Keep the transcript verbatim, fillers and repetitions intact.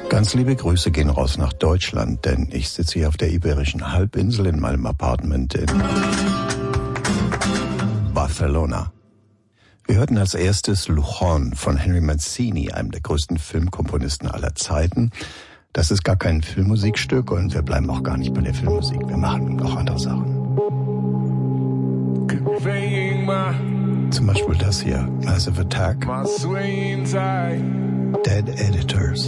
Ganz liebe Grüße gehen raus nach Deutschland, denn ich sitze hier auf der Iberischen Halbinsel in meinem Apartment in Barcelona. Wir hörten als erstes Luchon von Henry Mancini, einem der größten Filmkomponisten aller Zeiten. Das ist gar kein Filmmusikstück und wir bleiben auch gar nicht bei der Filmmusik. Wir machen noch andere Sachen. Zum Beispiel das hier, Massive Attack, Dead Editors.